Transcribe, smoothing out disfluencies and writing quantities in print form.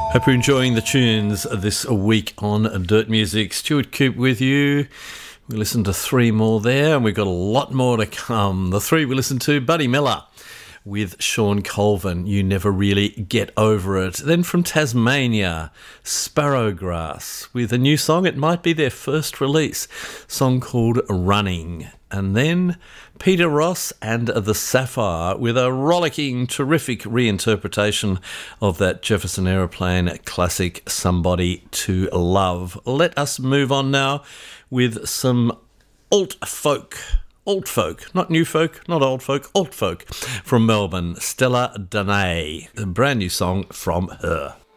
Hope you're enjoying the tunes this week on Dirt Music. Stuart Coop with you. We listened to three more there, and we've got a lot more to come. The three we listened to, Buddy Miller with Sean Colvin, You Never Really Get Over It. Then from Tasmania, Sparrowgrass with a new song. It might be their first release, song called Running. And then Peter Ross and the Sapphire with a rollicking, terrific reinterpretation of that Jefferson Aeroplane classic, Somebody to Love. Let us move on now with some alt folk, not new folk, not old folk, alt folk from Melbourne. Stella Danae, a brand new song from her.